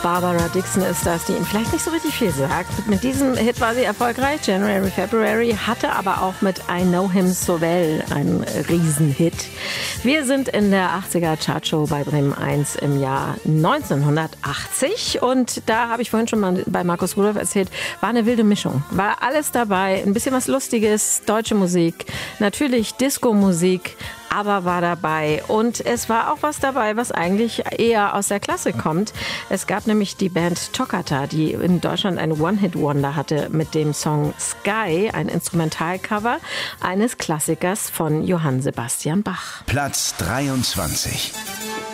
Barbara Dixon ist das, die ihm vielleicht nicht so richtig viel sagt. Mit diesem Hit war sie erfolgreich, January, February, hatte aber auch mit I Know Him So Well einen Riesenhit. Wir sind in der 80er Chartshow bei Bremen 1 im Jahr 1980 und da habe ich vorhin schon mal bei Markus Rudolph erzählt, war eine wilde Mischung. War alles dabei, ein bisschen was Lustiges, deutsche Musik, natürlich Disco-Musik, aber war dabei. Und es war auch was dabei, was eigentlich eher aus der Klasse kommt. Es gab nämlich die Band Toccata, die in Deutschland ein One-Hit-Wonder hatte mit dem Song Sky, ein Instrumentalcover eines Klassikers von Johann Sebastian Bach. Platz 23.